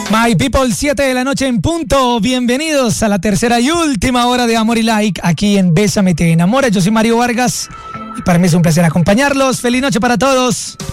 My people, 7 de la noche en punto. Bienvenidos a la tercera y última hora de Amor y Like aquí en Bésame Te Enamora. Yo soy Mario Vargas y para mí es un placer acompañarlos. Feliz noche para todos.